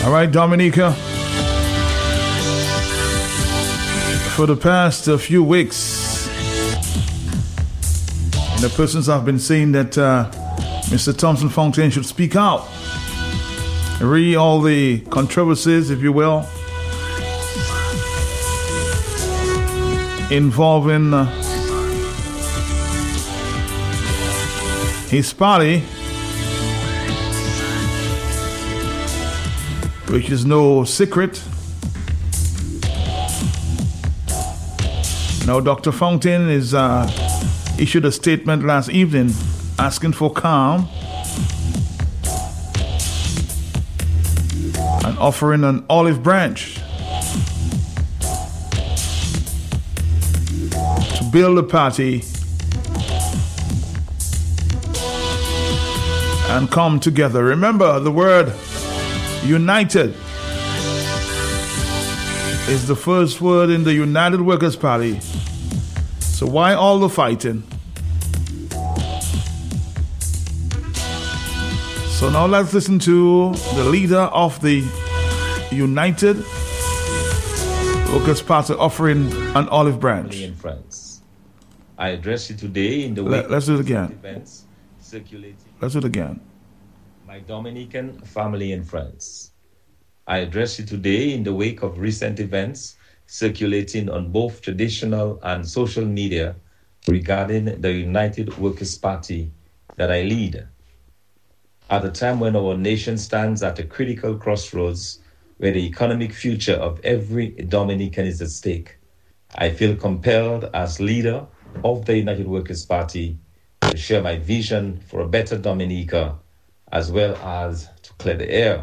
All right, Dominica. For the past few weeks, the persons have been saying that Mr. Thompson Fontaine should speak out. Read all the controversies, if you will, involving his party, which is no secret. Now, Dr. Fontaine is issued a statement last evening asking for calm and offering an olive branch to build the party and come together. Remember, the word united is the first word in the United Workers' Party. So why all the fighting? So now let's listen to the leader of the United Workers' Party offering an olive branch. In France, I address you today in the way. Let's do it again. Events circulating. Let's do it again. My Dominican family and friends, I address you today in the wake of recent events circulating on both traditional and social media regarding the United Workers' Party that I lead. At a time when our nation stands at a critical crossroads where the economic future of every Dominican is at stake, I feel compelled as leader of the United Workers' Party to share my vision for a better Dominica as well as to clear the air.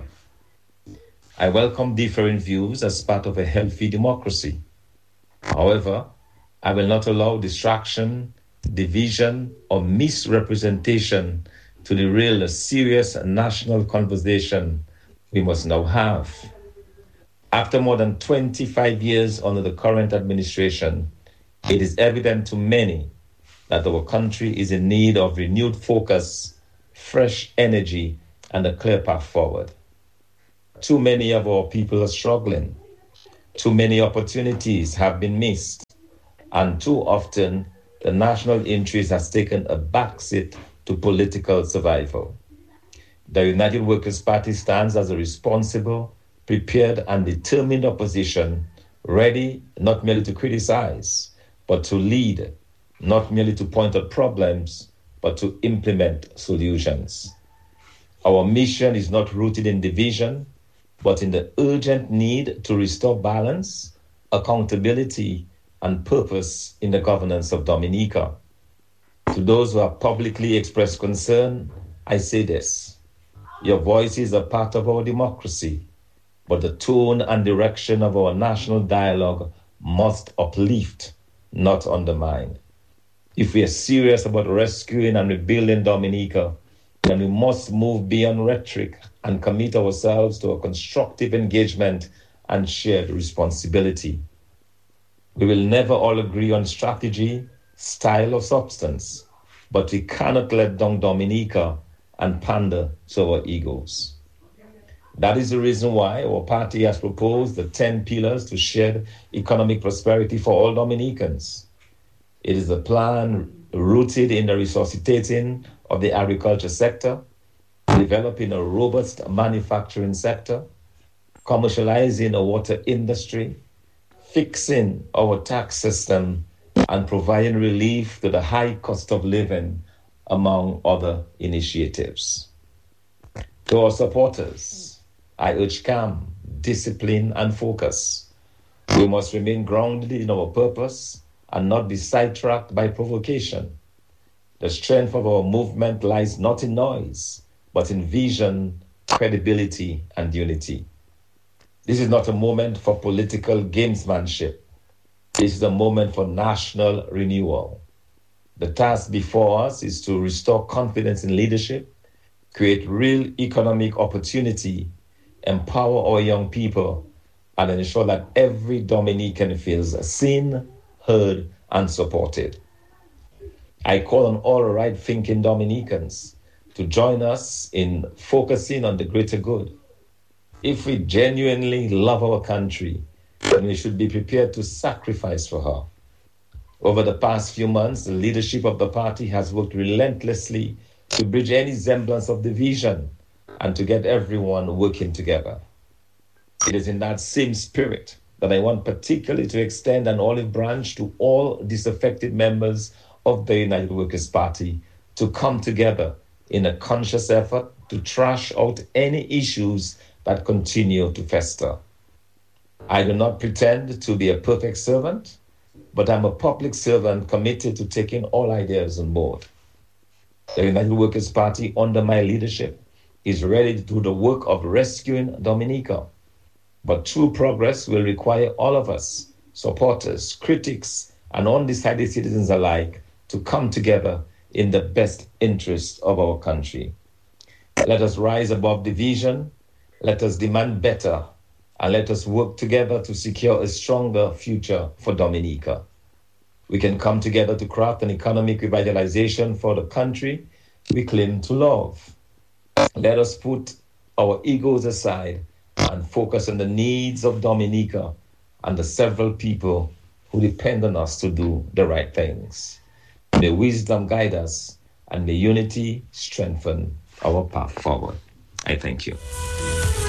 I welcome different views as part of a healthy democracy. However, I will not allow distraction, division, or misrepresentation to derail the serious national conversation we must now have. After more than 25 years under the current administration, it is evident to many that our country is in need of renewed focus, fresh energy, and a clear path forward. Too many of our people are struggling. Too many opportunities have been missed. And too often, the national interest has taken a backseat to political survival. The United Workers' Party stands as a responsible, prepared, and determined opposition, ready not merely to criticize, but to lead, not merely to point out problems, but to implement solutions. Our mission is not rooted in division, but in the urgent need to restore balance, accountability, and purpose in the governance of Dominica. To those who have publicly expressed concern, I say this: your voices are part of our democracy, but the tone and direction of our national dialogue must uplift, not undermine. If we are serious about rescuing and rebuilding Dominica, then we must move beyond rhetoric and commit ourselves to a constructive engagement and shared responsibility. We will never all agree on strategy, style, or substance, but we cannot let down Dominica and pander to our egos. That is the reason why our party has proposed the 10 pillars to shared economic prosperity for all Dominicans. It is a plan rooted in the resuscitating of the agriculture sector, developing a robust manufacturing sector, commercializing a water industry, fixing our tax system, and providing relief to the high cost of living, among other initiatives. To our supporters, I urge calm, discipline, and focus. We must remain grounded in our purpose and not be sidetracked by provocation. The strength of our movement lies not in noise, but in vision, credibility, and unity. This is not a moment for political gamesmanship. This is a moment for national renewal. The task before us is to restore confidence in leadership, create real economic opportunity, empower our young people, and ensure that every Dominican feels seen, heard, and supported. I call on all right-thinking Dominicans to join us in focusing on the greater good. If we genuinely love our country, then we should be prepared to sacrifice for her. Over the past few months, the leadership of the party has worked relentlessly to bridge any semblance of division and to get everyone working together. It is in that same spirit that I want particularly to extend an olive branch to all disaffected members of the United Workers' Party to come together in a conscious effort to trash out any issues that continue to fester. I do not pretend to be a perfect servant, but I'm a public servant committed to taking all ideas on board. The United Workers' Party, under my leadership, is ready to do the work of rescuing Dominica. But true progress will require all of us, supporters, critics, and undecided citizens alike, to come together in the best interest of our country. Let us rise above division, let us demand better, and let us work together to secure a stronger future for Dominica. We can come together to craft an economic revitalization for the country we claim to love. Let us put our egos aside and focus on the needs of Dominica and the several people who depend on us to do the right things. May wisdom guide us and may unity strengthen our path forward. I thank you.